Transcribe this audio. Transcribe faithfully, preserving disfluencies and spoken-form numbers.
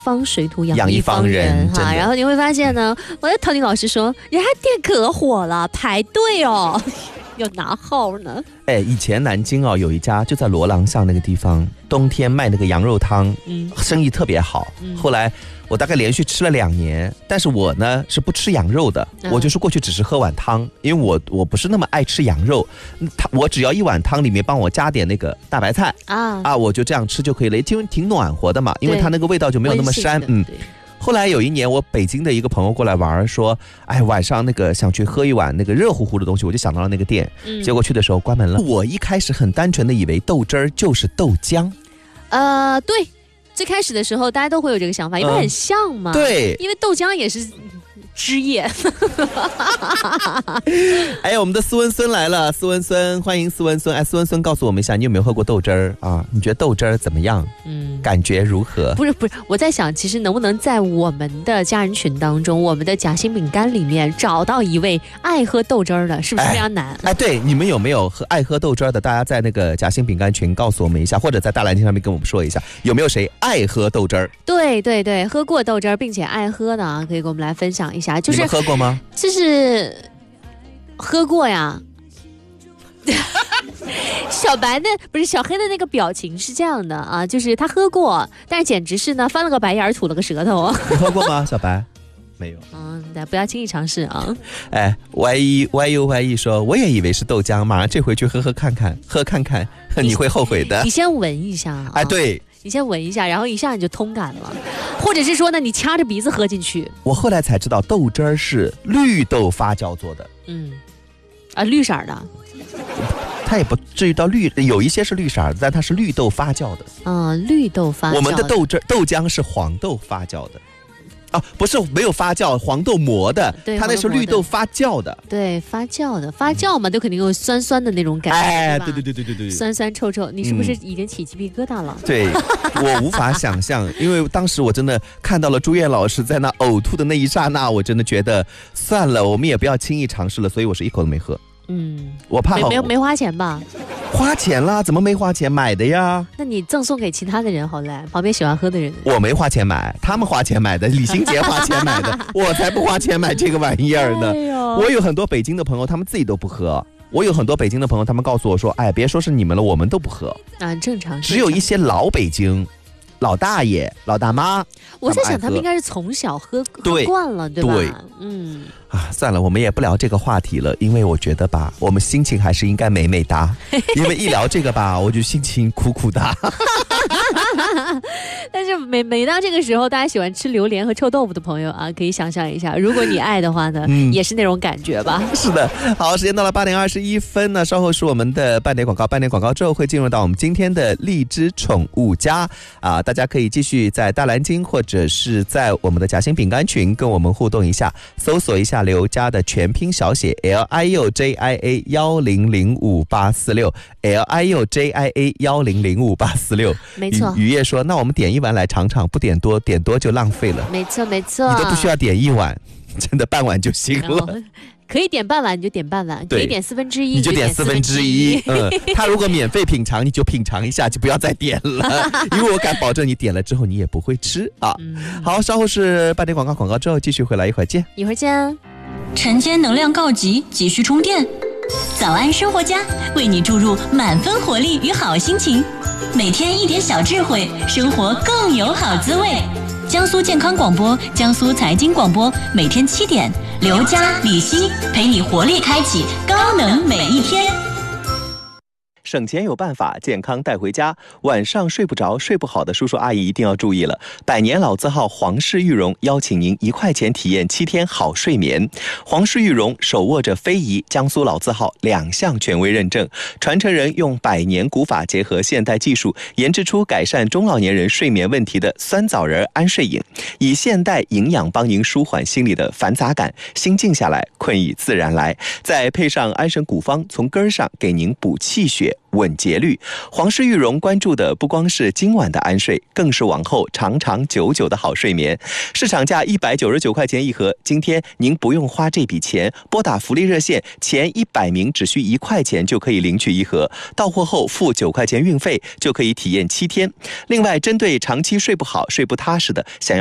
方水土养一方人哈，然后你会发现呢，我的陶宁老师说，人家店可火了，排队哦，要拿号呢。 哎，以前南京啊、哦、有一家就在罗廊巷那个地方，冬天卖那个羊肉汤，嗯，生意特别好。嗯、后来我大概连续吃了两年，但是我呢是不吃羊肉的，嗯、我就是过去只是喝碗汤，因为我我不是那么爱吃羊肉，他我只要一碗汤里面帮我加点那个大白菜啊啊，我就这样吃就可以了，因为挺暖和的嘛，因为它那个味道就没有那么膻，嗯。后来有一年，我北京的一个朋友过来玩，说：“哎，晚上那个想去喝一碗那个热乎乎的东西。”我就想到了那个店，嗯、结果去的时候关门了。我一开始很单纯的以为豆汁儿就是豆浆， 呃，对，最开始的时候大家都会有这个想法，因为很像嘛。嗯、 对， 因为豆浆也是汁液。 哎，我们的斯文孙来了，斯文孙，欢迎斯文孙。哎，斯文孙，告诉我们一下，你有没有喝过豆汁儿啊？你觉得豆汁儿怎么样？嗯，感觉如何？ 不是不是，我在想，其实能不能在我们的家人群当中，我们的夹心饼干里面找到一位爱喝豆汁儿的，是不是非常难？ 哎，哎对，你们有没有喝爱喝豆汁儿的？大家在那个夹心饼干群告诉我们一下，或者在大蓝鲸上面跟我们说一下，有没有谁爱喝豆汁儿？ 对对对，喝过豆汁儿并且爱喝的啊，可以跟我们来分享一下。就是你们喝过吗？ 就是喝过呀。小白的不是小黑的那个表情是这样的啊，就是他喝过，但是简直是呢翻了个白眼吐了个舌头。 你喝过吗，小白？没有。 嗯，不要轻易尝试啊。 哎 ，Y E Y U Y E 说，我也以为是豆浆，马上这回去喝喝看看，喝看看，你会后悔的。 你, 你先闻一下、啊。 哎，对。 你先闻一下，然后一下你就通感了，或者是说呢，你掐着鼻子喝进去。 我后来才知道，豆汁儿是绿豆发酵做的。 嗯，啊，绿色的。 它也不至于到绿，有一些是绿色的，但它是绿豆发酵的。 嗯，绿豆发酵的。 我们的豆汁豆浆是黄豆发酵的。啊，不是没有发酵，黄豆磨的，它那是绿豆发酵的。 对，发酵的，发酵嘛，都肯定有酸酸的那种感觉。 哎，对对对对对对， 酸酸臭臭，你是不是已经起鸡皮疙瘩了？ 嗯、对，我无法想象，因为当时我真的看到了朱燕老师在那呕吐的那一刹那，我真的觉得算了，我们也不要轻易尝试了，所以我是一口都没喝。嗯，我怕没没没花钱吧？ 花钱啦，怎么没花钱买的呀？ 那你赠送给其他的人好嘞，旁边喜欢喝的人。 我没花钱买，他们花钱买的，李心洁花钱买的，我才不花钱买这个玩意儿呢。哎、我有很多北京的朋友，他们自己都不喝。我有很多北京的朋友，他们告诉我说：“哎，别说是你们了，我们都不喝。” 啊，正常。 只有一些老北京。老大爷、老大妈， 我在想他们应该是从小喝喝惯了，对吧？对，嗯， 啊，算了，我们也不聊这个话题了，因为我觉得吧，我们心情还是应该美美哒，因为一聊这个吧，我就心情苦苦的。 但是每每到这个时候，大家喜欢吃榴莲和臭豆腐的朋友啊，可以想象一下，如果你爱的话呢，嗯、也是那种感觉吧。 是的，好，时间到了八点二十一分呢，稍后是我们的半点广告，半点广告之后会进入到我们今天的荔枝宠物家啊。大家可以继续在大蓝鲸或者是在我们的夹心饼干群跟我们互动一下，搜索一下刘家的全拼小写 L I U J I A 一零零五八四六 L I U J I A 一零零五八四六。 没错。 雨夜说：“那我们点一碗来尝尝，不点多，点多就浪费了。” 没错没错， 你都不需要点一碗，真的半碗就行了。 可以点半碗你就点半碗，可以点四分之一你就点四分之一。嗯，他如果免费品尝，你就品尝一下，就不要再点了，因为我敢保证你点了之后你也不会吃啊。嗯、好，稍后是半点广告，广告之后继续回来，一会儿见。 一会儿见。 晨间能量告急，急需充电。早安生活家为你注入满分活力与好心情，每天一点小智慧，生活更有好滋味。江苏健康广播，江苏财经广播，每天七点，刘佳、李希陪你活力开启高能每一天。 省钱有办法，健康带回家。晚上睡不着、睡不好的叔叔阿姨一定要注意了。百年老字号皇氏玉荣邀请您一块钱体验七天好睡眠。皇氏玉荣手握着非遗、江苏老字号两项权威认证，传承人用百年古法结合现代技术，研制出改善中老年人睡眠问题的酸枣仁安睡饮，以现代营养帮您舒缓心里的繁杂感，心静下来，困意自然来。再配上安神古方，从根儿上给您补气血、 稳节律。皇室玉荣关注的不光是今晚的安睡，更是往后长长久久的好睡眠。市场价一百九十九块钱一盒，今天您不用花这笔钱，拨打福利热线，前一百名只需一块钱就可以领取一盒，到货后付九块钱运费就可以体验七天。另外，针对长期睡不好、睡不踏实的，想要